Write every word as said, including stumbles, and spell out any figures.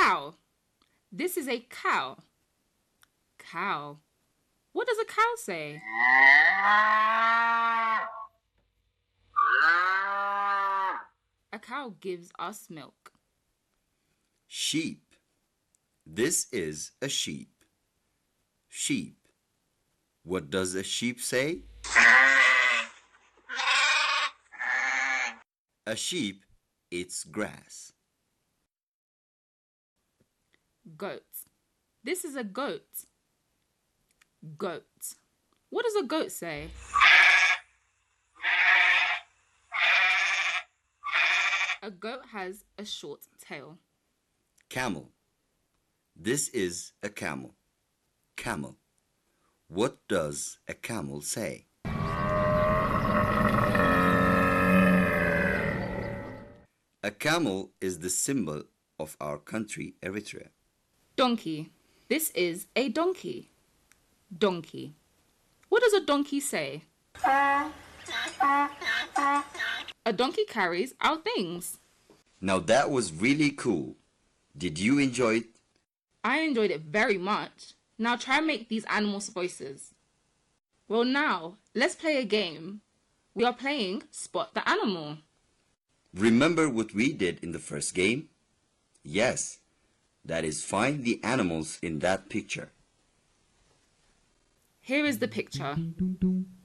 cow. This is a cow. Cow. What does a cow say? A cow gives us milk. Sheep. This is a sheep. Sheep. What does a sheep say? A sheep eats grass. Goat. This is a goat. Goat. What does a goat say? A goat has a short tail. Camel. This is a camel. Camel. What does a camel say? A camel is the symbol of our country, Eritrea. Donkey. This is a donkey. Donkey. What does a donkey say? A donkey carries our things. Now that was really cool. Did you enjoy it? I enjoyed it very much. Now try and make these animals' voices. Well, now, let's play a game. We are playing Spot the Animal. Remember what we did in the first game? Yes, that is find the animals in that picture. Here is the picture.